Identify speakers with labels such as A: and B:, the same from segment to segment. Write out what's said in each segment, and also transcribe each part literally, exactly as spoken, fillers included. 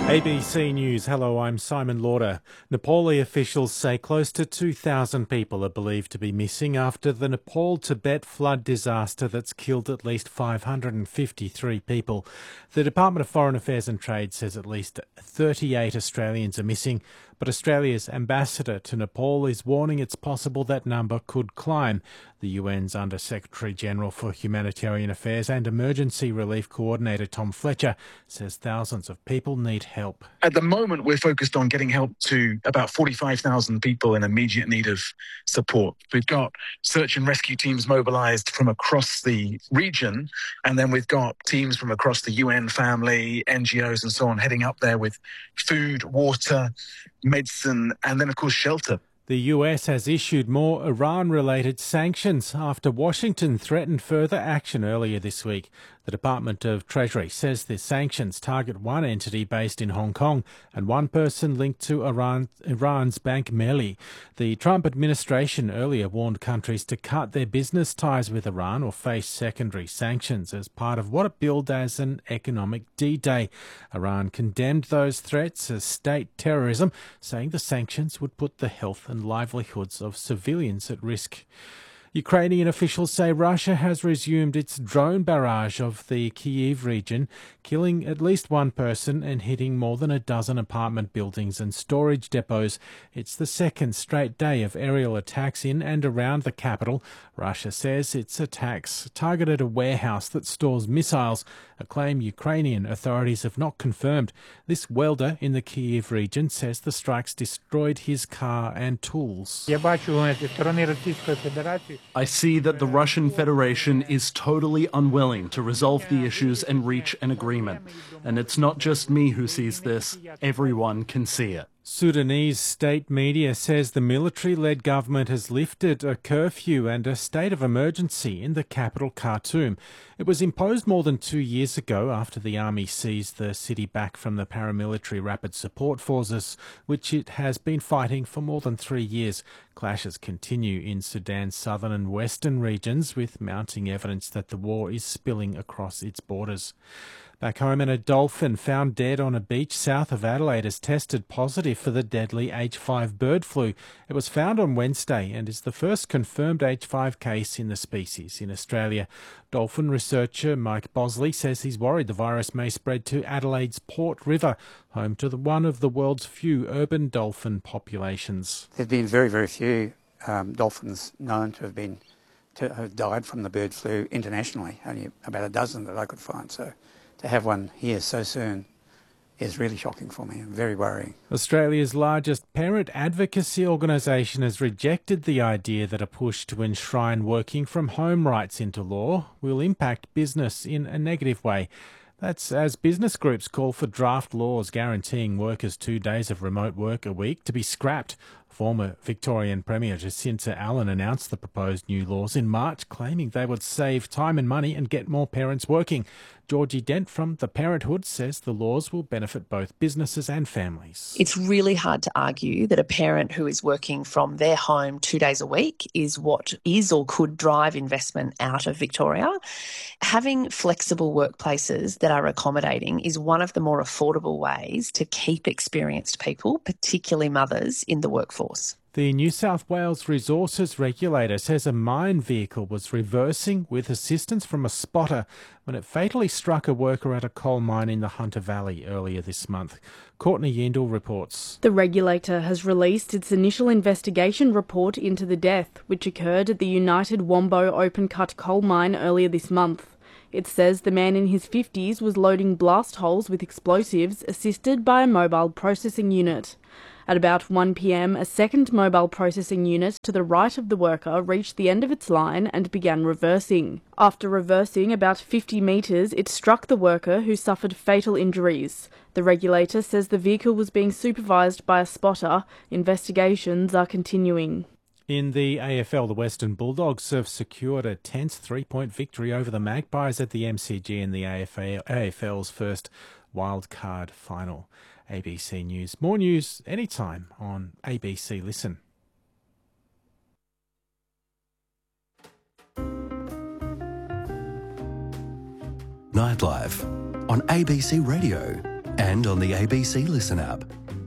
A: A B C News. Hello, I'm Simon Lauder. Nepali officials say close to two thousand people are believed to be missing after the Nepal-Tibet flood disaster that's killed at least five hundred fifty-three people. The Department of Foreign Affairs and Trade says at least thirty-eight Australians are missing, but Australia's ambassador to Nepal is warning it's possible that number could climb. The U N's Under-Secretary-General for Humanitarian Affairs and Emergency Relief Coordinator Tom Fletcher says thousands of people need help.
B: At the moment, we're focused on getting help to about forty-five thousand people in immediate need of support. We've got search and rescue teams mobilised from across the region, and then we've got teams from across the U N family, N G Os and so on heading up there with food, water, medicine, and then, of course, shelter.
A: The U S has issued more Iran-related sanctions after Washington threatened further action earlier this week. The Department of Treasury says the sanctions target one entity based in Hong Kong and one person linked to Iran, Iran's Bank Melli. The Trump administration earlier warned countries to cut their business ties with Iran or face secondary sanctions as part of what it billed as an economic D-Day. Iran condemned those threats as state terrorism, saying the sanctions would put the health and livelihoods of civilians at risk. Ukrainian officials say Russia has resumed its drone barrage of the Kyiv region, killing at least one person and hitting more than a dozen apartment buildings and storage depots. It's the second straight day of aerial attacks in and around the capital. Russia says its attacks targeted a warehouse that stores missiles, a claim Ukrainian authorities have not confirmed. This welder in the Kyiv region says the strikes destroyed his car and tools.
C: I see that the Russian Federation is totally unwilling to resolve the issues and reach an agreement. And it's not just me who sees this, everyone can see it.
A: Sudanese state media says the military-led government has lifted a curfew and a state of emergency in the capital, Khartoum. It was imposed more than two years ago after the army seized the city back from the paramilitary Rapid Support Forces, which it has been fighting for more than three years. Clashes continue in Sudan's southern and western regions, with mounting evidence that the war is spilling across its borders. Back home, and a dolphin found dead on a beach south of Adelaide has tested positive for the deadly H five bird flu. It was found on Wednesday and is the first confirmed H five case in the species in Australia. Dolphin researcher Mike Bosley says he's worried the virus may spread to Adelaide's Port River, home to the, one of the world's few urban dolphin populations.
D: There's been very, very few um, dolphins known to have been to have died from the bird flu internationally. Only about a dozen that I could find. So to have one here so soon is really shocking for me and very worrying.
A: Australia's largest parent advocacy organisation has rejected the idea that a push to enshrine working from home rights into law will impact business in a negative way. That's as business groups call for draft laws guaranteeing workers two days of remote work a week to be scrapped. Former Victorian Premier Jacinta Allen announced the proposed new laws in March, claiming they would save time and money and get more parents working. Georgie Dent from The Parenthood says the laws will benefit both businesses and families.
E: It's really hard to argue that a parent who is working from their home two days a week is what is or could drive investment out of Victoria. Having flexible workplaces that are accommodating is one of the more affordable ways to keep experienced people, particularly mothers, in the workforce.
A: The New South Wales Resources Regulator says a mine vehicle was reversing with assistance from a spotter when it fatally struck a worker at a coal mine in the Hunter Valley earlier this month. Courtney Yindle reports.
F: The regulator has released its initial investigation report into the death, which occurred at the United Wombo open cut coal mine earlier this month. It says the man in his fifties was loading blast holes with explosives assisted by a mobile processing unit. At about one p m, a second mobile processing unit to the right of the worker reached the end of its line and began reversing. After reversing about fifty metres, it struck the worker, who suffered fatal injuries. The regulator says the vehicle was being supervised by a spotter. Investigations are continuing.
A: In the A F L, the Western Bulldogs have secured a tense three-point victory over the Magpies at the M C G in the A F L's first wildcard final. A B C News. More news anytime on A B C Listen.
G: Nightlife on A B C Radio and on the A B C Listen app.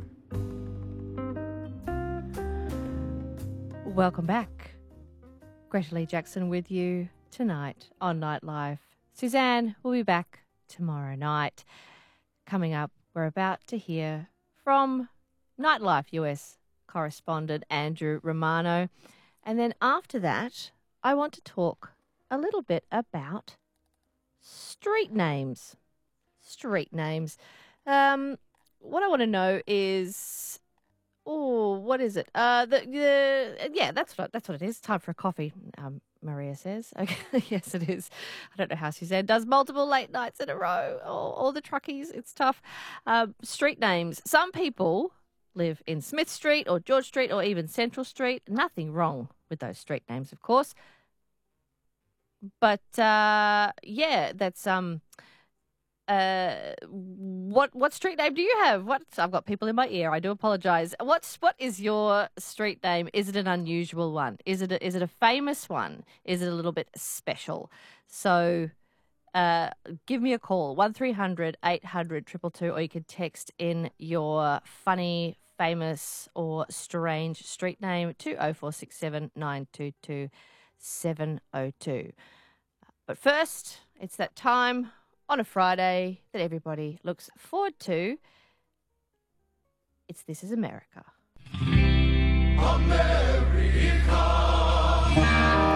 H: Welcome back. Greta Lee Jackson with you tonight on Nightlife. Suzanne will be back tomorrow night. Coming up, we're about to hear from Nightlife U S correspondent Andrew Romano. And then after that, I want to talk a little bit about street names. Street names. Um, what I want to know is, oh, what is it? Uh, the, the yeah, that's what that's what it is. Time for a coffee. Um, Maria says. Okay, yes, it is. I don't know how Suzanne does multiple late nights in a row. All, all the truckies, it's tough. Um, street names. Some people live in Smith Street or George Street or even Central Street. Nothing wrong with those street names, of course. But uh, yeah, that's um. Uh, what what street name do you have? What I've got people in my ear. I do apologise. What's what is your street name? Is it an unusual one? Is it a, is it a famous one? Is it a little bit special? So, uh, give me a call one three hundred eight hundred two two two, or you can text in your funny, famous, or strange street name to oh four six seven nine two two seven oh two. But first, it's that time on a Friday that everybody looks forward to. It's This Is America. America.